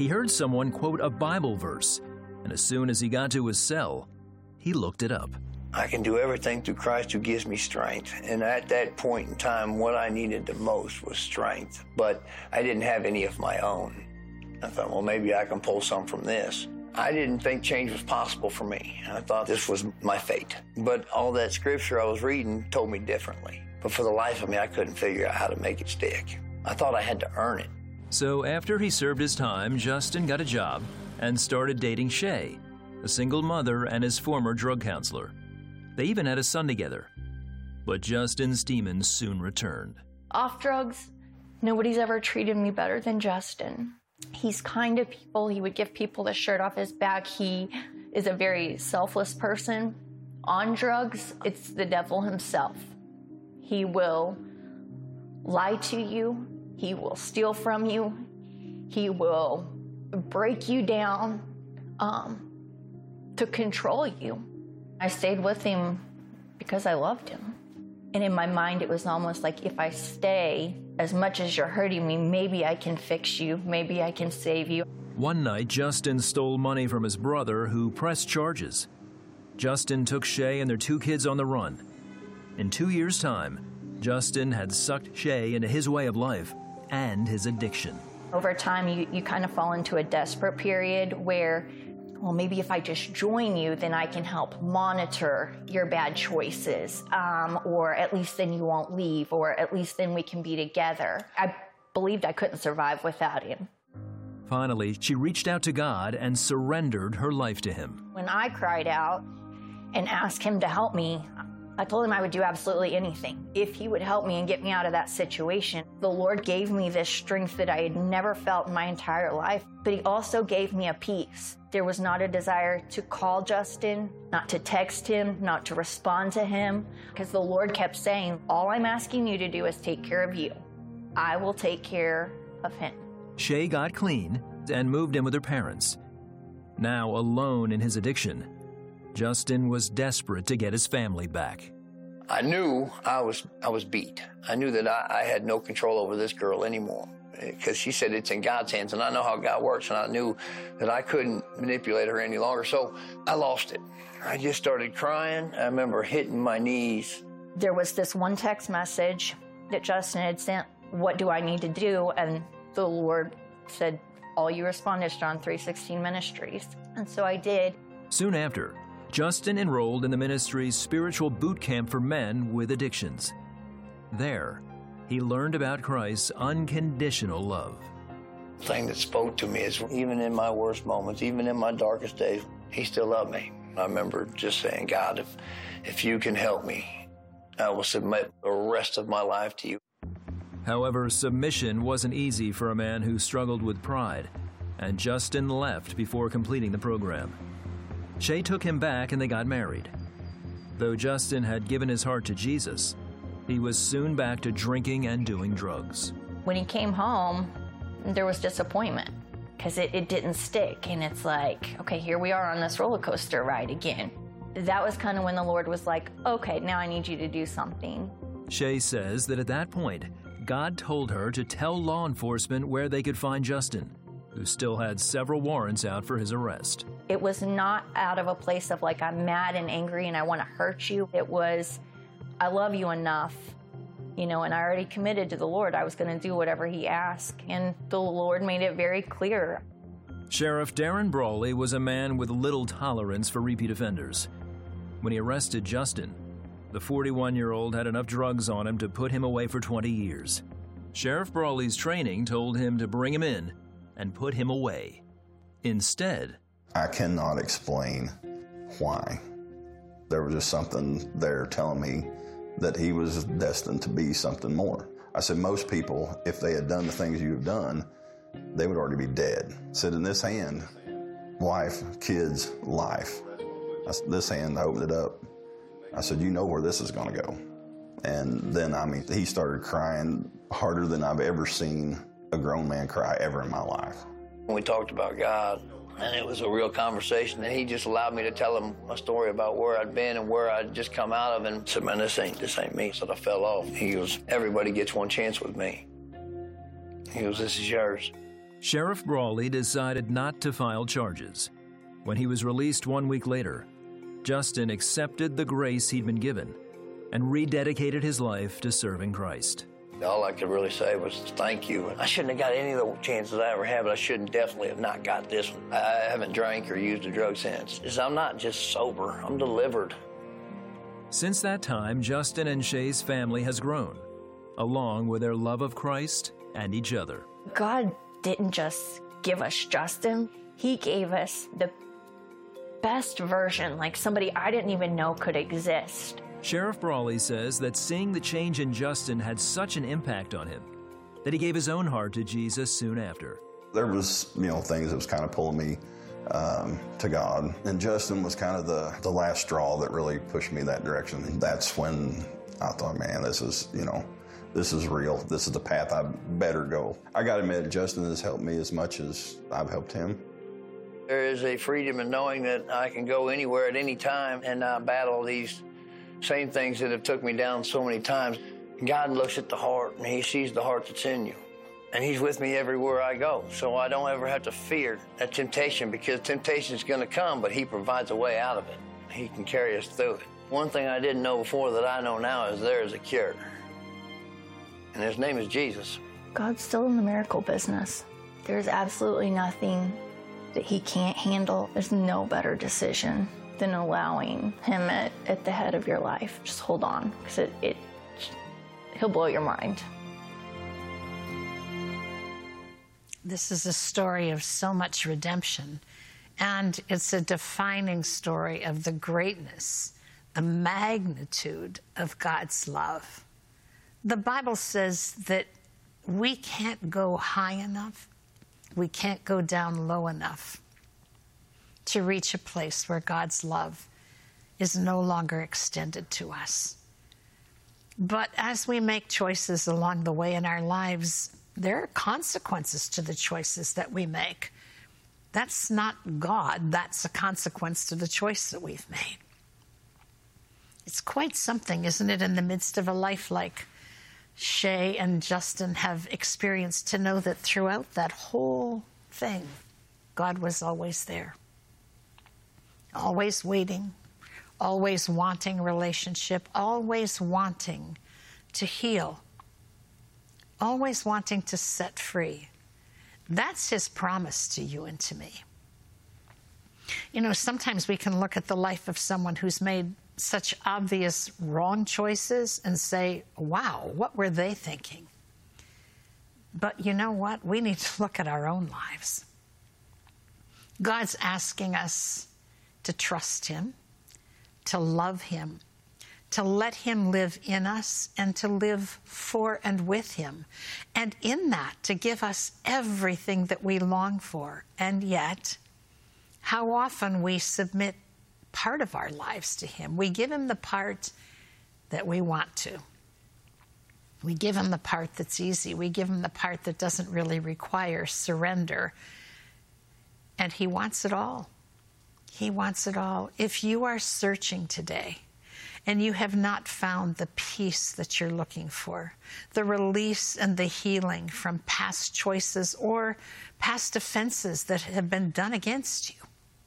He heard someone quote a Bible verse, and as soon as he got to his cell, he looked it up. I can do everything through Christ who gives me strength. And at that point in time, what I needed the most was strength. But I didn't have any of my own. I thought, well, maybe I can pull some from this. I didn't think change was possible for me. I thought this was my fate. But all that scripture I was reading told me differently. But for the life of me, I couldn't figure out how to make it stick. I thought I had to earn it. So after he served his time, Justin got a job and started dating Shay, a single mother and his former drug counselor. They even had a son together. But Justin's demons soon returned. Off drugs, nobody's ever treated me better than Justin. He's kind to people. He would give people the shirt off his back. He is a very selfless person. On drugs, it's the devil himself. He will lie to you. He will steal from you. He will break you down to control you. I stayed with him because I loved him. And in my mind, it was almost like, if I stay, as much as you're hurting me, maybe I can fix you, maybe I can save you. One night, Justin stole money from his brother, who pressed charges. Justin took Shay and their 2 kids on the run. In 2 years' time, Justin had sucked Shay into his way of life and his addiction. Over time, you kind of fall into a desperate period where, well, maybe if I just join you, then I can help monitor your bad choices, or at least then you won't leave, or at least then we can be together. I believed I couldn't survive without him. Finally, she reached out to God and surrendered her life to him. When I cried out and asked him to help me, I told him I would do absolutely anything if he would help me and get me out of that situation. The Lord gave me this strength that I had never felt in my entire life, but he also gave me a peace. There was not a desire to call Justin, not to text him, not to respond to him, because the Lord kept saying, all I'm asking you to do is take care of you. I will take care of him. Shay got clean and moved in with her parents. Now alone in his addiction, Justin was desperate to get his family back. I knew I was beat. I knew that I had no control over this girl anymore, because she said it's in God's hands, and I know how God works, and I knew that I couldn't manipulate her any longer, so I lost it. I just started crying. I remember hitting my knees. There was this one text message that Justin had sent, what do I need to do? And the Lord said, all you respond is John 3:16 Ministries. And so I did. Soon after, Justin enrolled in the ministry's spiritual boot camp for men with addictions. There, he learned about Christ's unconditional love. The thing that spoke to me is, even in my worst moments, even in my darkest days, he still loved me. I remember just saying, God, if you can help me, I will submit the rest of my life to you. However, submission wasn't easy for a man who struggled with pride, and Justin left before completing the program. Shay took him back and they got married. Though Justin had given his heart to Jesus, he was soon back to drinking and doing drugs. When he came home, there was disappointment because it didn't stick. And it's like, okay, here we are on this roller coaster ride again. That was kind of when the Lord was like, okay, now I need you to do something. Shay says that at that point, God told her to tell law enforcement where they could find Justin, who still had several warrants out for his arrest. It was not out of a place of like, I'm mad and angry and I want to hurt you. It was, I love you enough, and I already committed to the Lord. I was going to do whatever he asked, and the Lord made it very clear. Sheriff Darren Brawley was a man with little tolerance for repeat offenders. When he arrested Justin, the 41-year-old had enough drugs on him to put him away for 20 years. Sheriff Brawley's training told him to bring him in and put him away. Instead, I cannot explain why. There was just something there telling me that he was destined to be something more. I said, most people, if they had done the things you have done, they would already be dead. I said, in this hand, wife, kids, life. This hand, I opened it up. I said, you know where this is going to go. And then, he started crying harder than I've ever seen a grown man cry ever in my life. We talked about God, and it was a real conversation, and he just allowed me to tell him a story about where I'd been and where I'd just come out of, and said, man, this ain't me. So I fell off. He goes, everybody gets one chance with me. He goes, this is yours. Sheriff Brawley decided not to file charges. When he was released 1 week later, Justin accepted the grace he'd been given and rededicated his life to serving Christ. All I could really say was thank you. I shouldn't have got any of the chances I ever had, but I shouldn't definitely have not got this one. I haven't drank or used a drug since. I'm not just sober, I'm delivered. Since that time, Justin and Shay's family has grown, along with their love of Christ and each other. God didn't just give us Justin, He gave us the best version, like somebody I didn't even know could exist. Sheriff Brawley says that seeing the change in Justin had such an impact on him that he gave his own heart to Jesus soon after. There was, things that was kind of pulling me to God. And Justin was kind of the last straw that really pushed me that direction. And that's when I thought, man, this is real. This is the path I better go. I got to admit, Justin has helped me as much as I've helped him. There is a freedom in knowing that I can go anywhere at any time and battle these same things that have took me down so many times. God looks at the heart, and He sees the heart that's in you. And He's with me everywhere I go, so I don't ever have to fear that temptation, because temptation is going to come, but He provides a way out of it. He can carry us through it. One thing I didn't know before that I know now is there is a cure, and His name is Jesus. God's still in the miracle business. There's absolutely nothing that He can't handle. There's no better decision than allowing Him at the head of your life. Just hold on, because He'll blow your mind. This is a story of so much redemption, and it's a defining story of the greatness, the magnitude of God's love. The Bible says that we can't go high enough, we can't go down low enough to reach a place where God's love is no longer extended to us. But as we make choices along the way in our lives, there are consequences to the choices that we make. That's not God, that's a consequence to the choice that we've made. It's quite something, isn't it, in the midst of a life like Shay and Justin have experienced, to know that throughout that whole thing, God was always there. Always waiting, always wanting relationship, always wanting to heal, always wanting to set free. That's His promise to you and to me. Sometimes we can look at the life of someone who's made such obvious wrong choices and say, wow, what were they thinking? But you know what? We need to look at our own lives. God's asking us to trust Him, to love Him, to let Him live in us, and to live for and with Him. And in that, to give us everything that we long for. And yet, how often we submit part of our lives to Him. We give Him the part that we want to. We give Him the part that's easy. We give Him the part that doesn't really require surrender. And He wants it all. He wants it all. If you are searching today and you have not found the peace that you're looking for, the release and the healing from past choices or past offenses that have been done against you,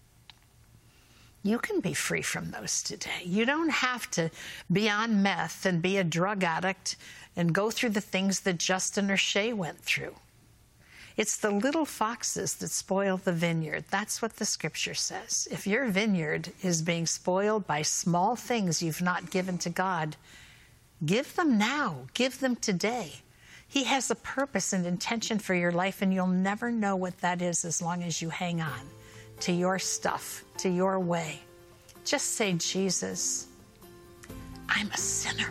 you can be free from those today. You don't have to be on meth and be a drug addict and go through the things that Justin or Shay went through. It's the little foxes that spoil the vineyard. That's what the scripture says. If your vineyard is being spoiled by small things you've not given to God, give them now. Give them today. He has a purpose and intention for your life, and you'll never know what that is as long as you hang on to your stuff, to your way. Just say, Jesus, I'm a sinner,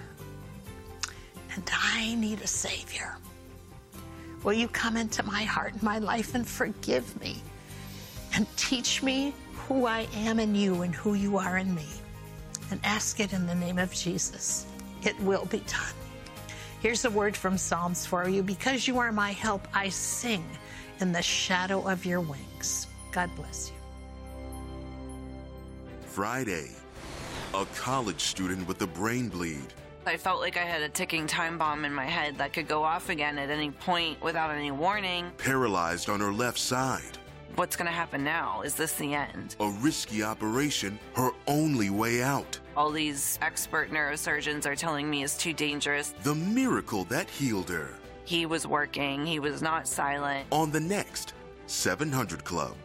and I need a Savior. Will you come into my heart and my life and forgive me and teach me who I am in you and who you are in me? And ask it in the name of Jesus. It will be done. Here's a word from Psalms for you. Because you are my help, I sing in the shadow of your wings. God bless you. Friday, a college student with a brain bleed I felt like I had a ticking time bomb in my head that could go off again at any point without any warning. Paralyzed on her left side. What's going to happen now? Is this the end? A risky operation, her only way out. All these expert neurosurgeons are telling me it's too dangerous. The miracle that healed her. He was working. He was not silent. On the next 700 Club.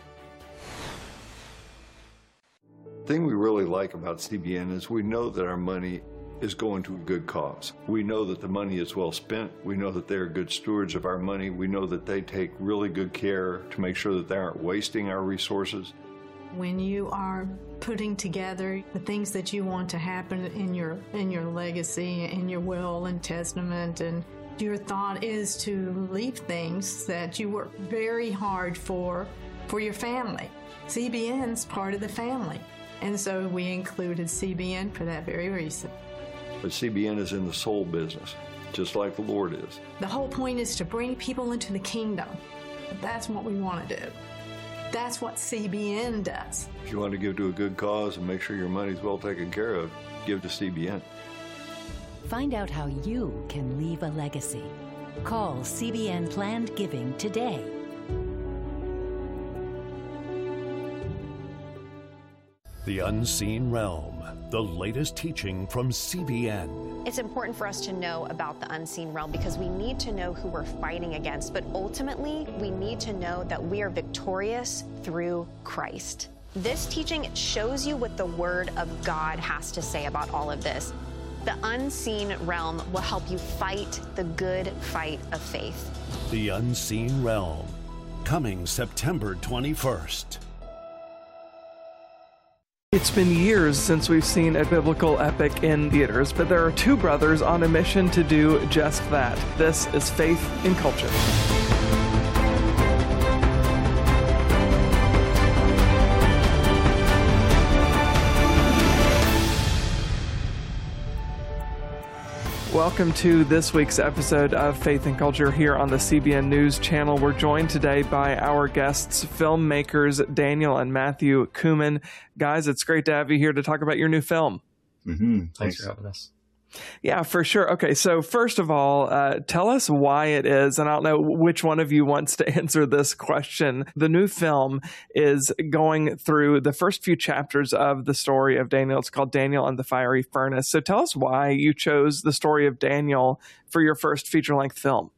The thing we really like about CBN is we know that our money is going to a good cause. We know that the money is well spent. We know that they're good stewards of our money. We know that they take really good care to make sure that they aren't wasting our resources. When you are putting together the things that you want to happen in your legacy, in your will and testament, and your thought is to leave things that you work very hard for your family. CBN's part of the family. And so we included CBN for that very reason. But CBN is in the soul business, just like the Lord is. The whole point is to bring people into the kingdom. That's what we want to do. That's what CBN does. If you want to give to a good cause and make sure your money's well taken care of, give to CBN. Find out how you can leave a legacy. Call CBN Planned Giving today. The Unseen Realm, the latest teaching from CBN. It's important for us to know about the unseen realm because we need to know who we're fighting against, but ultimately we need to know that we are victorious through Christ. This teaching shows you what the Word of God has to say about all of this. The unseen realm will help you fight the good fight of faith. The Unseen Realm, coming September 21st. It's been years since we've seen a biblical epic in theaters, but there are two brothers on a mission to do just that. This is Faith in Culture. Welcome to this week's episode of Faith and Culture here on the CBN News Channel. We're joined today by our guests, filmmakers Daniel and Matthew Kumin. Guys, it's great to have you here to talk about your new film. Thanks for having us. Yeah, for sure. Okay, so first of all, tell us why it is, and I don't know which one of you wants to answer this question. The new film is going through the first few chapters of the story of Daniel. It's called Daniel and the Fiery Furnace. So tell us why you chose the story of Daniel for your first feature-length film.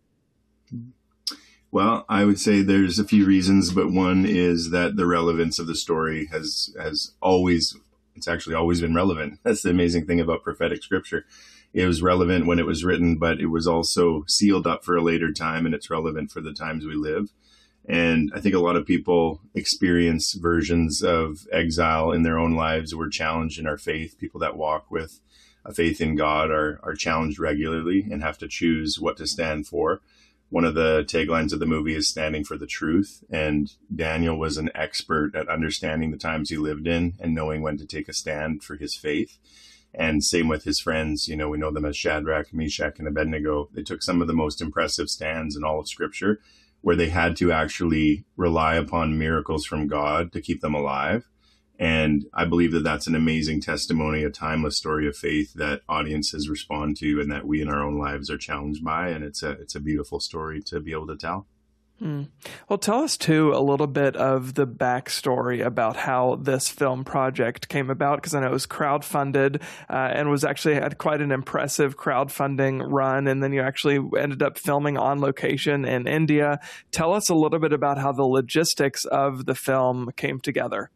Well, I would say there's a few reasons, but one is that the relevance of the story has always been relevant. That's the amazing thing about prophetic scripture. It was relevant when it was written, but it was also sealed up for a later time, and it's relevant for the times we live. And I think a lot of people experience versions of exile in their own lives. We're challenged in our faith. People that walk with a faith in God are challenged regularly and have to choose what to stand for. One of the taglines of the movie is standing for the truth. And Daniel was an expert at understanding the times he lived in and knowing when to take a stand for his faith. And same with his friends. You know, we know them as Shadrach, Meshach, and Abednego. They took some of the most impressive stands in all of Scripture where they had to actually rely upon miracles from God to keep them alive. And I believe that that's an amazing testimony, a timeless story of faith that audiences respond to and that we in our own lives are challenged by. And it's a beautiful story to be able to tell. Well, tell us, too, a little bit of the backstory about how this film project came about, because I know it was crowdfunded and was actually had quite an impressive crowdfunding run. And then you actually ended up filming on location in India. Tell us a little bit about how the logistics of the film came together.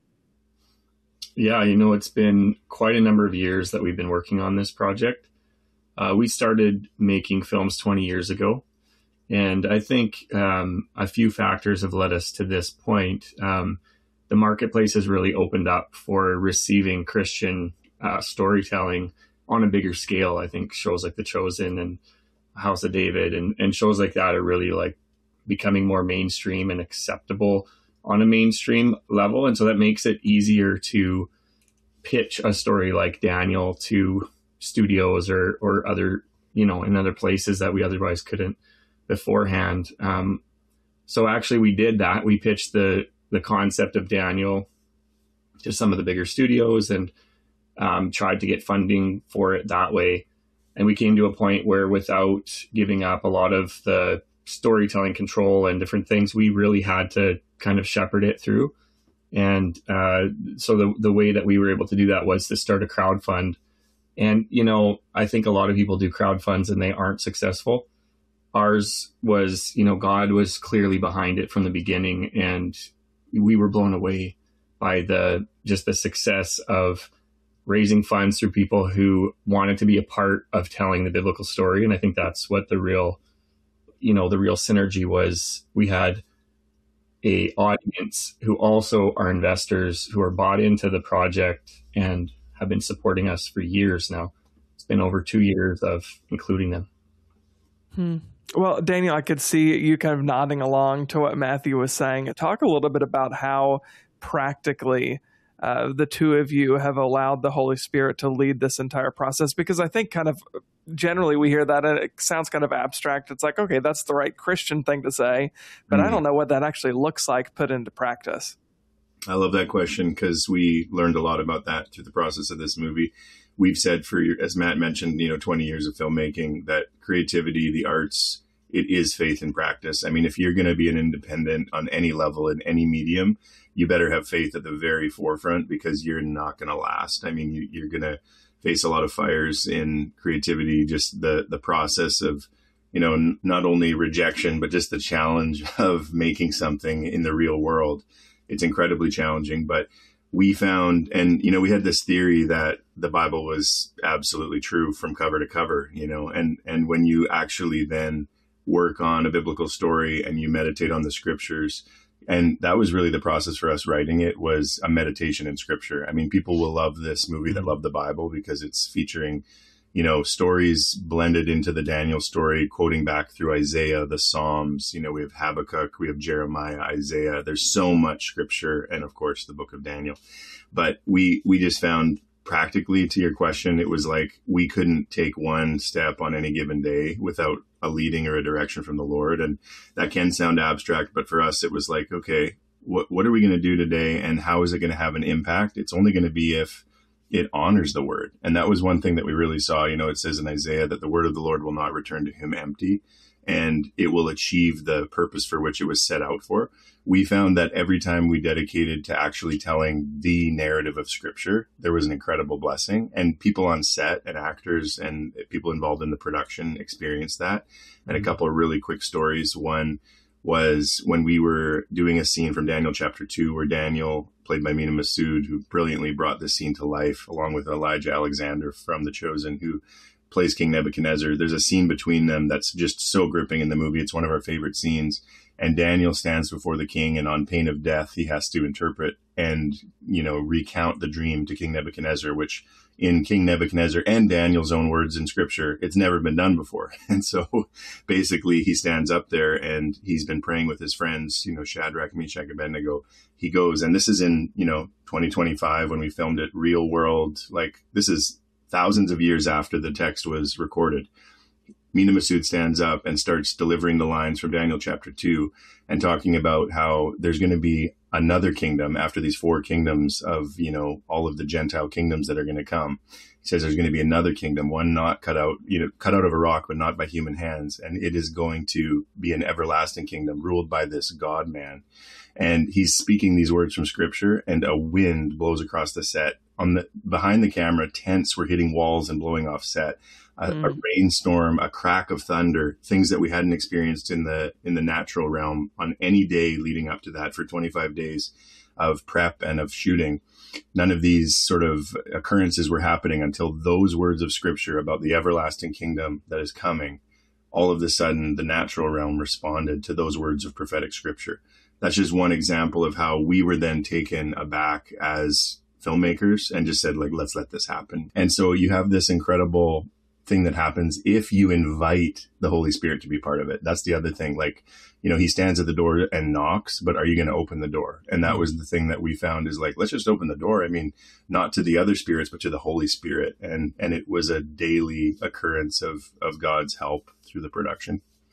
Yeah, it's been quite a number of years that we've been working on this project. We started making films 20 years ago. And I think a few factors have led us to this point. The marketplace has really opened up for receiving Christian storytelling on a bigger scale. I think shows like The Chosen and House of David and shows like that are really like becoming more mainstream and acceptable on a mainstream level. And so that makes it easier to pitch a story like Daniel to studios or other, in other places that we otherwise couldn't beforehand. So actually we did that. We pitched the concept of Daniel to some of the bigger studios and tried to get funding for it that way. And we came to a point where, without giving up a lot of the storytelling control and different things, we really had to kind of shepherd it through. And so the way that we were able to do that was to start a crowdfund. And, I think a lot of people do crowdfunds and they aren't successful. Ours was, God was clearly behind it from the beginning, and we were blown away by the success of raising funds through people who wanted to be a part of telling the biblical story. And I think that's what the real synergy was. We had a audience who also are investors who are bought into the project and have been supporting us for years now. It's been over 2 years of including them. Well, Daniel, I could see you kind of nodding along to what Matthew was saying. Talk a little bit about how practically the two of you have allowed the Holy Spirit to lead this entire process, because I think kind of generally we hear that and it sounds kind of abstract. It's like, okay, that's the right Christian thing to say, but I don't know what that actually looks like put into practice. I love that question because we learned a lot about that through the process of this movie. We've said as Matt mentioned, 20 years of filmmaking, that creativity, the arts, it is faith in practice. I mean, if you're going to be an independent on any level in any medium, you better have faith at the very forefront, because you're not going to last. I mean, you're going to face a lot of fires in creativity, just the process of, not only rejection, but just the challenge of making something in the real world. It's incredibly challenging, but we found, and, we had this theory that the Bible was absolutely true from cover to cover, and when you actually then work on a biblical story and you meditate on the scriptures, and that was really the process for us writing it, was a meditation in scripture. I mean, people will love this movie that love the Bible because it's featuring, stories blended into the Daniel story, quoting back through Isaiah, the Psalms. We have Habakkuk, we have Jeremiah, Isaiah. There's so much scripture, and of course the book of Daniel. But we just found, practically, to your question, it was like we couldn't take one step on any given day without a leading or a direction from the Lord. And that can sound abstract, but for us, it was like, okay, what are we going to do today? And how is it going to have an impact? It's only going to be if it honors the word. And that was one thing that we really saw. It says in Isaiah that the word of the Lord will not return to him empty, and it will achieve the purpose for which it was set out for. We found that every time we dedicated to actually telling the narrative of scripture, there was an incredible blessing, and people on set and actors and people involved in the production experienced that. And a couple of really quick stories. One was when we were doing a scene from Daniel chapter 2, where Daniel, played by Mina Massoud, who brilliantly brought this scene to life, along with Elijah Alexander from The Chosen, who plays King Nebuchadnezzar. There's a scene between them that's just so gripping in the movie. It's one of our favorite scenes. And Daniel stands before the king, and on pain of death, he has to interpret and, recount the dream to King Nebuchadnezzar, which in King Nebuchadnezzar and Daniel's own words in scripture, it's never been done before. And so basically he stands up there and he's been praying with his friends, Shadrach, Meshach, Abednego. He goes, and this is in, 2025 when we filmed it, real world. Like, this is thousands of years after the text was recorded. Mina Massoud stands up and starts delivering the lines from Daniel chapter 2 and talking about how there's going to be another kingdom after these 4 kingdoms of, all of the Gentile kingdoms that are going to come. He says there's going to be another kingdom, one not cut out of a rock, but not by human hands. And it is going to be an everlasting kingdom ruled by this God man. And he's speaking these words from scripture, and a wind blows across the set. Behind the camera, tents were hitting walls and blowing off set. A rainstorm, a crack of thunder, things that we hadn't experienced in the natural realm on any day leading up to that for 25 days of prep and of shooting. None of these sort of occurrences were happening until those words of scripture about the everlasting kingdom that is coming. All of a sudden, the natural realm responded to those words of prophetic scripture. That's just one example of how we were then taken aback as filmmakers and just said, like, let's let this happen. And so you have this incredible thing that happens if you invite the Holy Spirit to be part of it. That's the other thing. Like, he stands at the door and knocks, but are you going to open the door? And that was the thing that we found is like, let's just open the door. I mean, not to the other spirits, but to the Holy Spirit. And it was a daily occurrence of God's help through the production.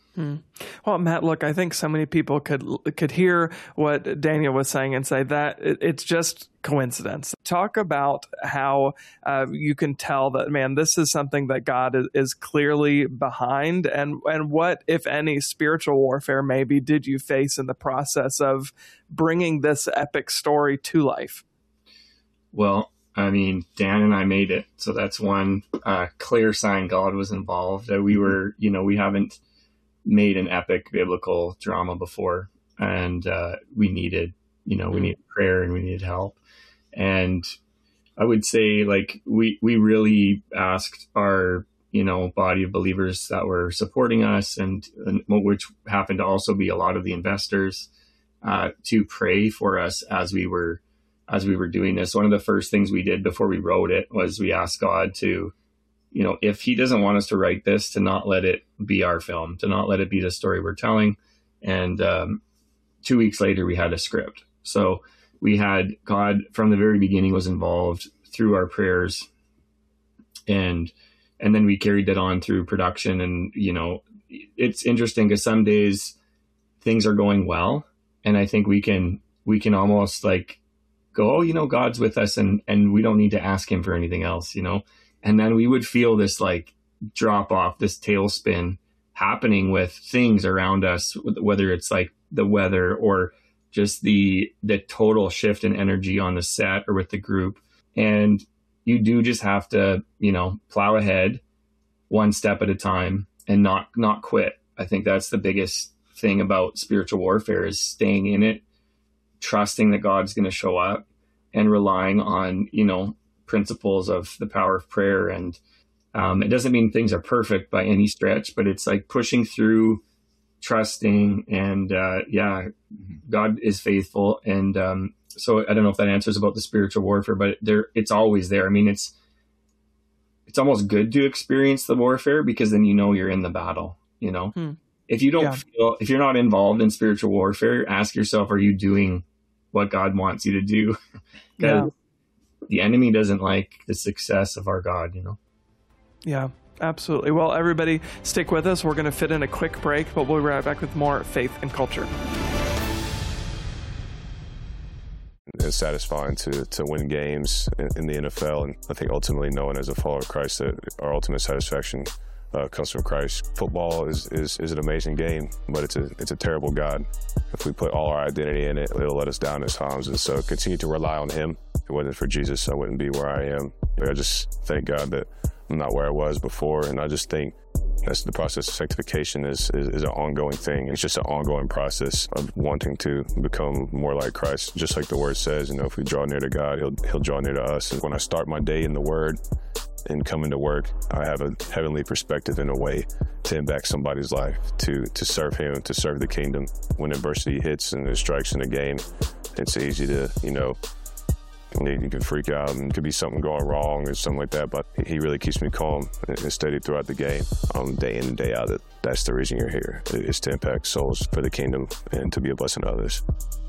Well, Matt, look, I think so many people could hear what Daniel was saying and say that it's just coincidence. Talk about how you can tell that, man, this is something that God is clearly behind, and what, if any, spiritual warfare maybe did you face in the process of bringing this epic story to life? Well, I mean, Dan and I made it, so that's one clear sign God was involved. We were, we haven't made an epic biblical drama before, and we needed prayer and we needed help. And I would say, like, we really asked our body of believers that were supporting us, and which happened to also be a lot of the investors, to pray for us as we were doing this. One of the first things we did before we wrote it was we asked God to, if he doesn't want us to write this, to not let it be our film, to not let it be the story we're telling. And 2 weeks later, we had a script. So we had God from the very beginning was involved through our prayers. And then we carried that on through production. And, it's interesting because some days things are going well. And I think we can almost like go, oh, God's with us, and we don't need to ask him for anything else, And then we would feel this like drop off, this tailspin happening with things around us, whether it's like the weather or just the total shift in energy on the set or with the group. And you do just have to, plow ahead one step at a time and not quit. I think that's the biggest thing about spiritual warfare, is staying in it, trusting that God's going to show up, and relying on, principles of the power of prayer. And it doesn't mean things are perfect by any stretch, but it's like pushing through, trusting, and God is faithful. And so I don't know if that answers about the spiritual warfare, but it's always there. I mean, it's almost good to experience the warfare, because then you're in the battle. If you don't if you're not involved in spiritual warfare, ask yourself, are you doing what God wants you to do? Because the enemy doesn't like the success of our God, Yeah, absolutely. Well, everybody, stick with us. We're going to fit in a quick break, but we'll be right back with more Faith and Culture. It's satisfying to win games in the NFL, and I think ultimately knowing as a follower of Christ that our ultimate satisfaction comes from Christ. Football is an amazing game, but it's a terrible God. If we put all our identity in it, it'll let us down at times, and so continue to rely on him. If it wasn't for Jesus, I wouldn't be where I am. I just thank God that I'm not where I was before, and I just think that's the process of sanctification is an ongoing thing. It's just an ongoing process of wanting to become more like Christ. Just like the word says, if we draw near to God, he'll draw near to us. And when I start my day in the word and come into work, I have a heavenly perspective in a way to impact somebody's life, to serve him, to serve the kingdom. When adversity hits and there's strikes in the game, it's easy to, you can freak out and could be something going wrong or something like that, but he really keeps me calm and steady throughout the game, day in and day out. That's the reason you're here, is to impact souls for the kingdom and to be a blessing to others.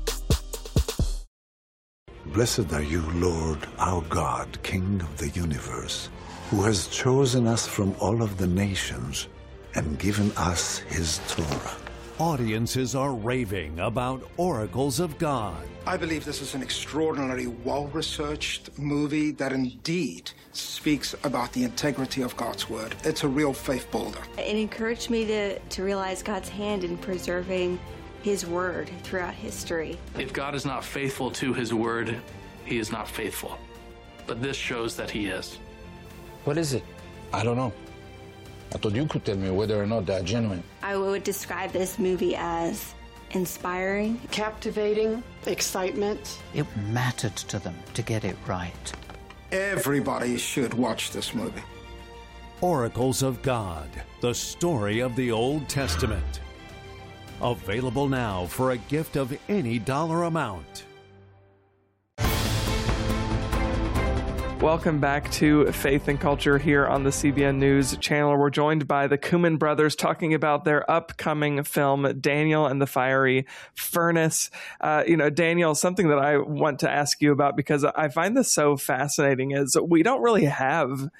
Blessed are you, Lord, our God, King of the universe, who has chosen us from all of the nations and given us his Torah. Audiences are raving about Oracles of God. I believe this is an extraordinarily well-researched movie that indeed speaks about the integrity of God's word. It's a real faith builder. It encouraged me to realize God's hand in preserving his word throughout history. If God is not faithful to his word, he is not faithful. But this shows that he is. What is it? I don't know. I thought you could tell me whether or not they're genuine. I would describe this movie as inspiring, captivating, excitement. It mattered to them to get it right. Everybody should watch this movie. Oracles of God, the story of the Old Testament. Available now for a gift of any dollar amount. Welcome back to Faith and Culture here on the CBN News channel. We're joined by the Kumin brothers talking about their upcoming film, Daniel and the Fiery Furnace. Daniel, something that I want to ask you about, because I find this so fascinating, is we don't really have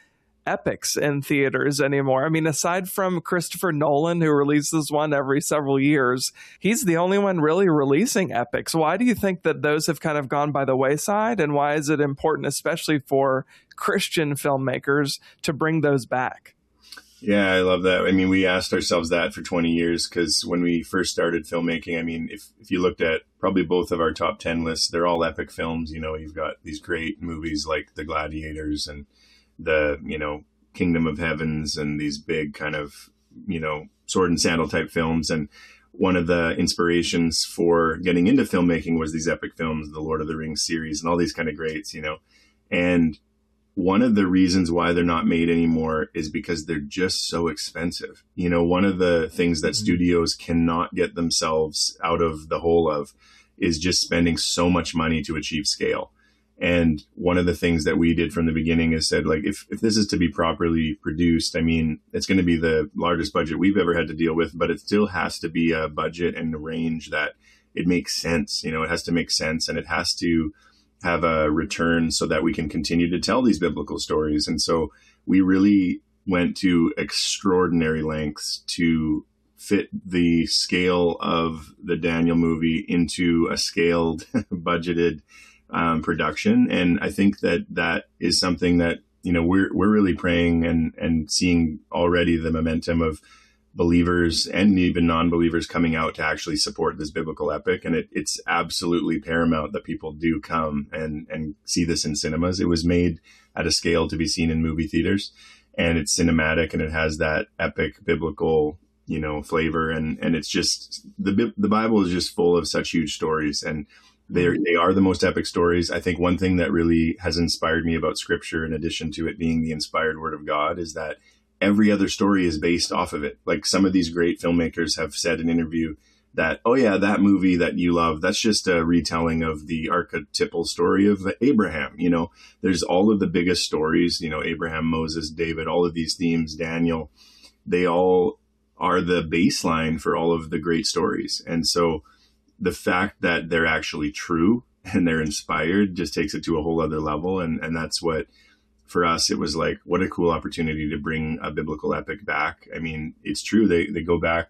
epics in theaters anymore. I mean, aside from Christopher Nolan, who releases one every several years, he's the only one really releasing epics. Why do you think that those have kind of gone by the wayside, and why is it important, especially for Christian filmmakers, to bring those back? Yeah, I love that. I mean, we asked ourselves that for 20 years because when we first started filmmaking, I mean, if you looked at probably both of our top 10 lists, they're all epic films. You know, you've got these great movies like The Gladiators and the, you know, Kingdom of Heavens and these big kind of, you know, sword and sandal type films. And one of the inspirations for getting into filmmaking was these epic films, the Lord of the Rings series and all these kind of greats, you know. And one of the reasons why they're not made anymore is because they're just so expensive. You know, one of the things that studios cannot get themselves out of the hole of is just spending so much money to achieve scale. And one of the things that we did from the beginning is said, like, if this is to be properly produced, I mean, it's going to be the largest budget we've ever had to deal with, but it still has to be a budget and a range that it makes sense. You know, it has to make sense, and it has to have a return so that we can continue to tell these biblical stories. And so we really went to extraordinary lengths to fit the scale of the Daniel movie into a scaled, budgeted production. And I think that is something that, you know, we're really praying and seeing already the momentum of believers and even non-believers coming out to actually support this biblical epic. And it's absolutely paramount that people do come and see this in cinemas. It was made at a scale to be seen in movie theaters, and it's cinematic and it has that epic biblical, you know, flavor. And it's just, the Bible is just full of such huge stories, and they are the most epic stories. I think one thing that really has inspired me about scripture, in addition to it being the inspired word of God, is that every other story is based off of it. Like some of these great filmmakers have said in interview that, oh yeah, that movie that you love, that's just a retelling of the archetypal story of Abraham. You know, there's all of the biggest stories, you know, Abraham, Moses, David, all of these themes, Daniel, they all are the baseline for all of the great stories. And so the fact that they're actually true and they're inspired just takes it to a whole other level. And that's what, for us, it was like, what a cool opportunity to bring a biblical epic back. I mean, it's true. They go back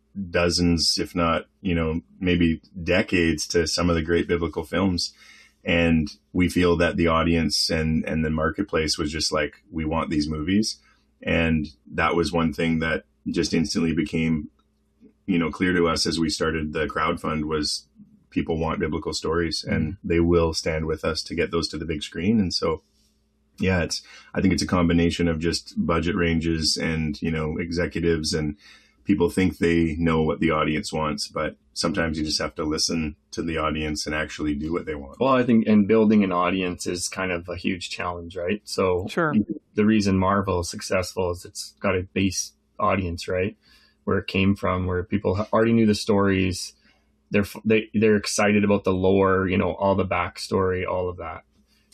dozens, if not, you know, maybe decades to some of the great biblical films. And we feel that the audience and the marketplace was just like, we want these movies. And that was one thing that just instantly became, you know, clear to us as we started the crowdfund was people want biblical stories, and they will stand with us to get those to the big screen. And so, yeah, I think it's a combination of just budget ranges and, you know, executives, and people think they know what the audience wants, but sometimes you just have to listen to the audience and actually do what they want. Well, I think, and building an audience is kind of a huge challenge, right? So sure. The reason Marvel is successful is it's got a base audience, right? Where it came from, where people already knew the stories. They're excited about the lore, you know, all the backstory, all of that.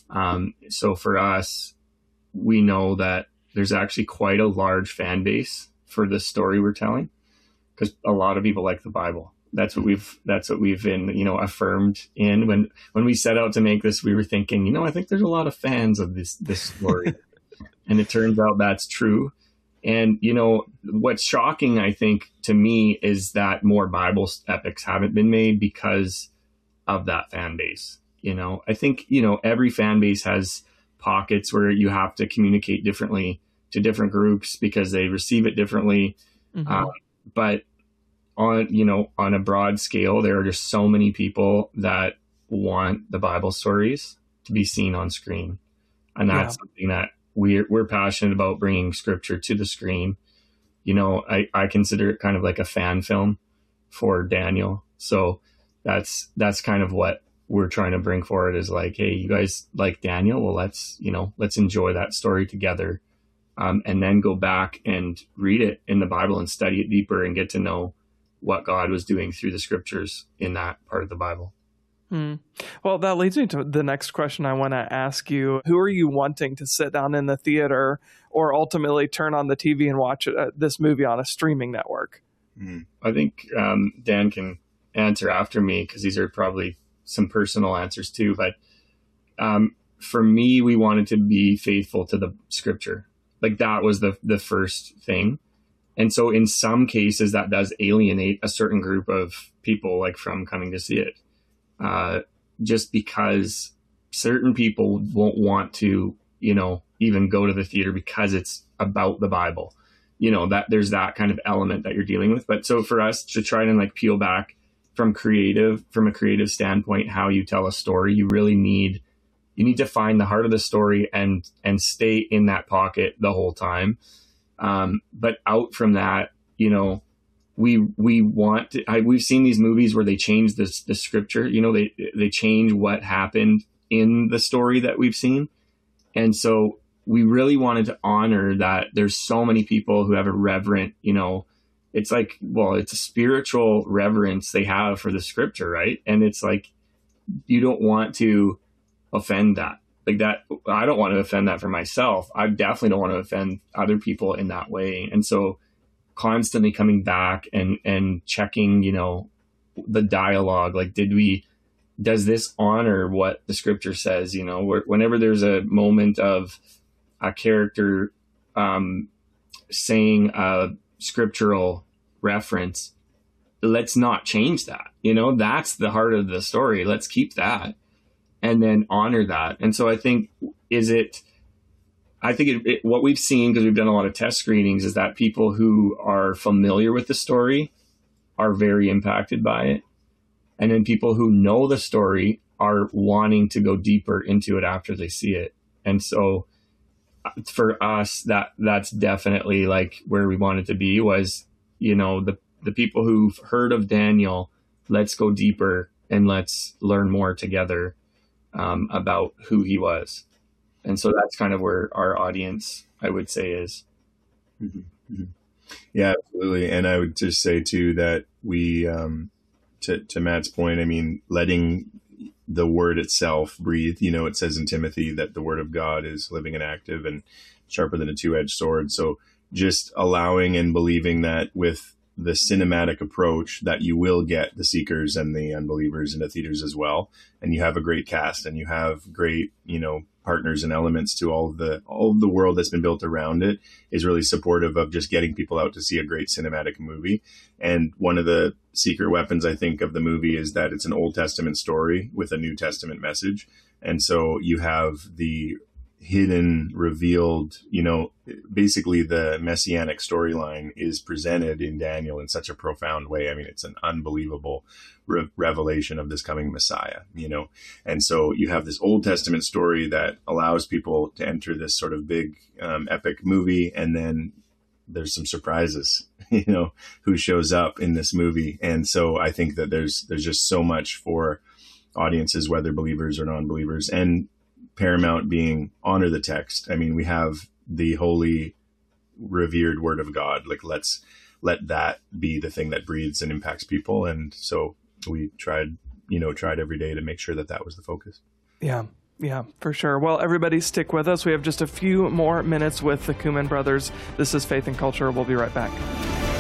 So for us, we know that there's actually quite a large fan base for the story we're telling, because a lot of people like the Bible. That's what we've been, you know, affirmed in. When we set out to make this, we were thinking, you know, I think there's a lot of fans of this story. And it turns out that's true. And, you know, what's shocking, I think, to me is that more Bible epics haven't been made because of that fan base. You know, I think, you know, every fan base has pockets where you have to communicate differently to different groups because they receive it differently. Mm-hmm. But on a broad scale, there are just so many people that want the Bible stories to be seen on screen. And that's something that we're passionate about, bringing scripture to the screen. You know, I consider it kind of like a fan film for Daniel. So that's kind of what we're trying to bring forward, is like, hey, you guys like Daniel? Well, let's enjoy that story together. And then go back and read it in the Bible and study it deeper and get to know what God was doing through the scriptures in that part of the Bible. Well, that leads me to the next question I want to ask you. Who are you wanting to sit down in the theater or ultimately turn on the TV and watch this movie on a streaming network? I think Dan can answer after me, because these are probably some personal answers too. But for me, we wanted to be faithful to the scripture. Like that was the first thing. And so in some cases that does alienate a certain group of people, like, from coming to see it, just because certain people won't want to, you know, even go to the theater because it's about the Bible, you know, that there's that kind of element that you're dealing with. But so for us to try and like peel back from a creative standpoint, how you tell a story, you need to find the heart of the story and stay in that pocket the whole time. But out from that, you know, we've seen these movies where they change the scripture, you know, they change what happened in the story that we've seen. And so we really wanted to honor that there's so many people who have a reverent, you know, it's like, well, it's a spiritual reverence they have for the scripture, right? And it's like, you don't want to offend that. Like that, I don't want to offend that for myself. I definitely don't want to offend other people in that way. And so constantly coming back and checking, you know, the dialogue, like, does this honor what the scripture says? You know, whenever there's a moment of a character saying a scriptural reference, let's not change that. You know, that's the heart of the story. Let's keep that and then honor that. And so I think what we've seen, because we've done a lot of test screenings, is that people who are familiar with the story are very impacted by it. And then people who know the story are wanting to go deeper into it after they see it. And so for us, that's definitely like where we wanted to be, was, you know, the people who've heard of Daniel, let's go deeper and let's learn more together about who he was. And so that's kind of where our audience, I would say, is. Mm-hmm. Mm-hmm. Yeah, absolutely. And I would just say too that we, to Matt's point, I mean, letting the word itself breathe, you know, it says in Timothy that the word of God is living and active and sharper than a two-edged sword. So just allowing and believing that with the cinematic approach that you will get the seekers and the unbelievers into theaters as well. And you have a great cast and you have great, you know, partners and elements to all of the world that's been built around it, is really supportive of just getting people out to see a great cinematic movie. And one of the secret weapons, I think, of the movie is that it's an Old Testament story with a New Testament message. And so you have the hidden, revealed, you know, basically the messianic storyline is presented in Daniel in such a profound way. I mean, it's an unbelievable revelation of this coming Messiah, you know. And so you have this Old Testament story that allows people to enter this sort of big epic movie, and then there's some surprises, you know, who shows up in this movie. And so I think that there's just so much for audiences, whether believers or non-believers, and paramount being honor the text. I mean, we have the holy, revered word of God. Like, let's let that be the thing that breathes and impacts people. And so we tried every day to make sure that was the focus. Yeah, for sure. Well, everybody stick with us. We have just a few more minutes with the Kuhlman Brothers. This is Faith and Culture. We'll be right back.